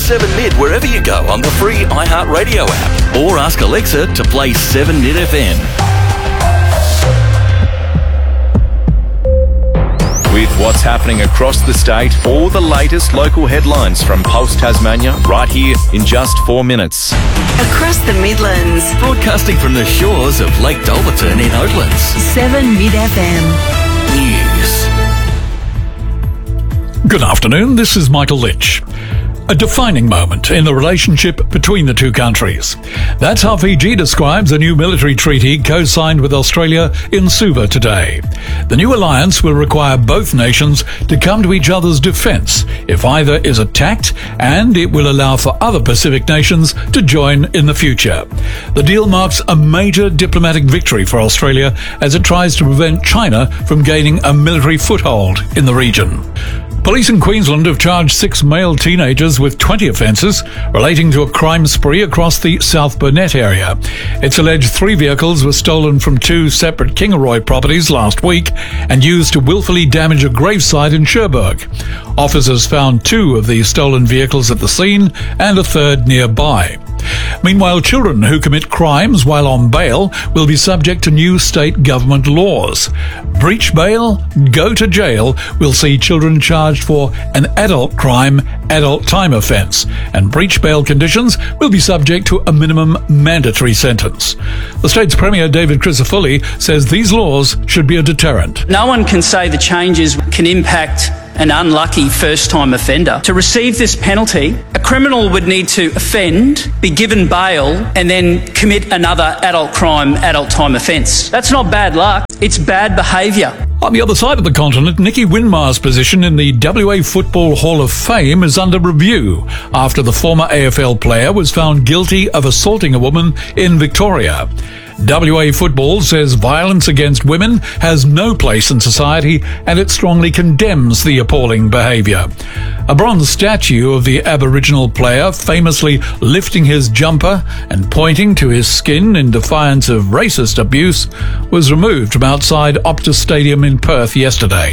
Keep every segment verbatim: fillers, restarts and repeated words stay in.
seven Mid wherever you go on the free iHeartRadio app. Or ask Alexa to play seven Mid F M. With what's happening across the state, all the latest local headlines from Pulse Tasmania right here in just four minutes. Across the Midlands, Broadcasting from the shores of Lake Dolverton in Oatlands. seven Mid F M. News. Good afternoon, this is Michael Lynch. A defining moment in the relationship between the two countries. That's how Fiji describes a new military treaty co-signed with Australia in Suva today. The new alliance will require both nations to come to each other's defence if either is attacked, and it will allow for other Pacific nations to join in the future. The deal marks a major diplomatic victory for Australia as it tries to prevent China from gaining a military foothold in the region. Police in Queensland have charged six male teenagers with twenty offences relating to a crime spree across the South Burnett area. It's alleged three vehicles were stolen from two separate Kingaroy properties last week and used to willfully damage a gravesite in Cherbourg. Officers found two of the stolen vehicles at the scene and a third nearby. Meanwhile, children who commit crimes while on bail will be subject to new state government laws. Breach bail, go to jail will see children charged for an adult crime, adult time offence, and breach bail conditions will be subject to a minimum mandatory sentence. The state's Premier David Crisafulli says these laws should be a deterrent. No one can say the changes can impact an unlucky first-time offender. To receive this penalty, a criminal would need to offend, be given bail, and then commit another adult crime, adult time offence. That's not bad luck, it's bad behaviour. On the other side of the continent, Nicky Winmar's position in the W A Football Hall of Fame is under review after the former A F L player was found guilty of assaulting a woman in Victoria. W A Football says violence against women has no place in society and it strongly condemns the appalling behaviour. A bronze statue of the Aboriginal player famously lifting his jumper and pointing to his skin in defiance of racist abuse was removed from outside Optus Stadium in Perth yesterday.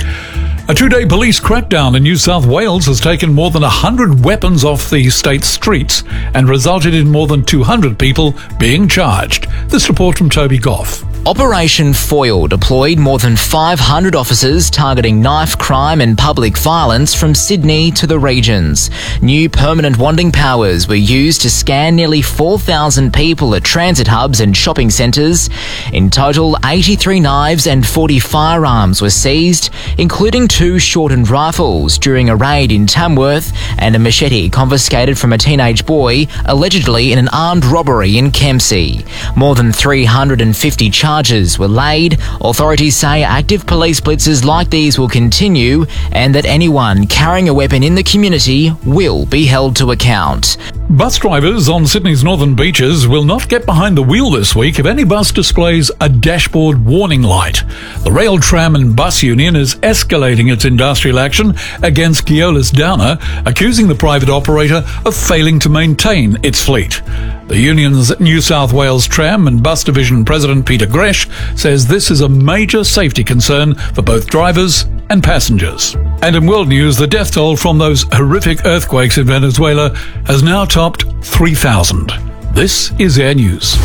A two-day police crackdown in New South Wales has taken more than one hundred weapons off the state's streets and resulted in more than two hundred people being charged. This report from Toby Goff. Operation Foil deployed more than five hundred officers targeting knife crime and public violence from Sydney to the regions. New permanent wanding powers were used to scan nearly four thousand people at transit hubs and shopping centres. In total, eighty-three knives and forty firearms were seized, including two shortened rifles during a raid in Tamworth and a machete confiscated from a teenage boy, allegedly in an armed robbery in Kempsey. More than three hundred fifty charges Charges were laid. Authorities say active police blitzes like these will continue and that anyone carrying a weapon in the community will be held to account. Bus drivers on Sydney's northern beaches will not get behind the wheel this week if any bus displays a dashboard warning light. The Rail, Tram and Bus Union is escalating its industrial action against Keolis Downer, accusing the private operator of failing to maintain its fleet. The union's New South Wales Tram and Bus Division President Peter Gresh says this is a major safety concern for both drivers and passengers. And in world news, the death toll from those horrific earthquakes in Venezuela has now topped three thousand. This is Air News.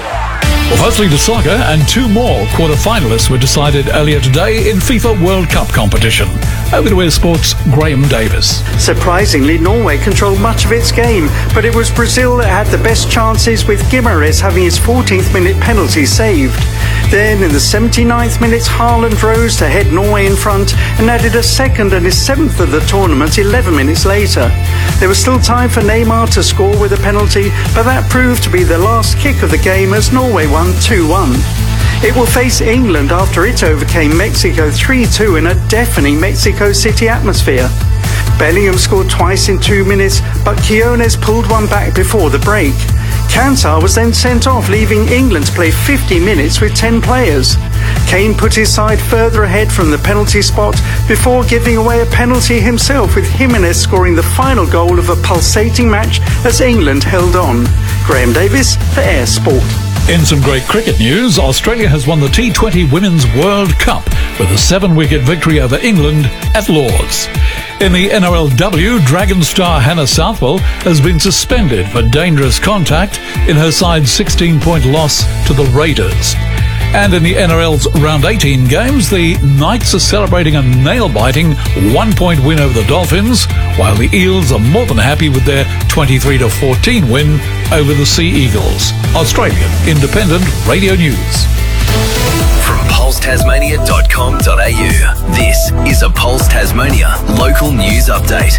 Well, firstly to soccer, and two more quarter-finalists were decided earlier today in FIFA World Cup competition. Over to Air Sports' Graham Davis. Surprisingly, Norway controlled much of its game, but it was Brazil that had the best chances, with Guimarães having his fourteenth minute penalty saved. Then, in the seventy-ninth minute, Haaland rose to head Norway in front and added a second and his seventh of the tournament eleven minutes later. There was still time for Neymar to score with a penalty, but that proved to be the last kick of the game as Norway won two one. It will face England after it overcame Mexico three two in a deafening Mexico City atmosphere. Bellingham scored twice in two minutes, but Quiñones pulled one back before the break. Kantar was then sent off, leaving England to play fifty minutes with ten players. Kane put his side further ahead from the penalty spot before giving away a penalty himself, with Jimenez scoring the final goal of a pulsating match as England held on. Graham Davis for Air Sport. In some great cricket news, Australia has won the T twenty Women's World Cup with a seven-wicket victory over England at Lord's. In the N R L W, Dragon star Hannah Southwell has been suspended for dangerous contact in her side's sixteen-point loss to the Raiders. And in the N R L's Round eighteen games, the Knights are celebrating a nail-biting one-point win over the Dolphins, while the Eels are more than happy with their twenty-three to fourteen win over the Sea Eagles. Australian Independent Radio News. From pulse tasmania dot com dot a u, this is a Pulse Tasmania local news update.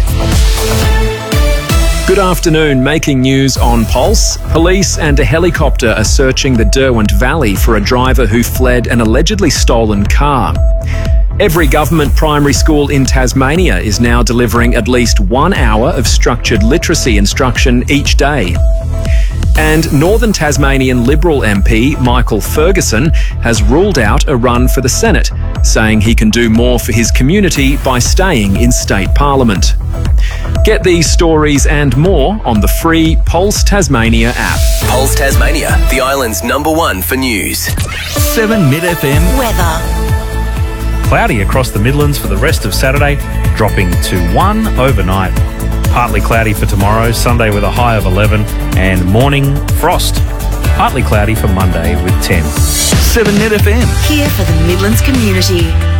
Good afternoon. Making news on Pulse. Police and a helicopter are searching the Derwent Valley for a driver who fled an allegedly stolen car. Every government primary school in Tasmania is now delivering at least one hour of structured literacy instruction each day. And Northern Tasmanian Liberal M P Michael Ferguson has ruled out a run for the Senate, saying he can do more for his community by staying in state parliament. Get these stories and more on the free Pulse Tasmania app. Pulse Tasmania, the island's number one for news. seven Mid F M Weather. Cloudy across the Midlands for the rest of Saturday, dropping to one overnight. Partly cloudy for tomorrow, Sunday with a high of eleven, and morning frost. Partly cloudy for Monday with ten. seven Mid F M. Here for the Midlands community.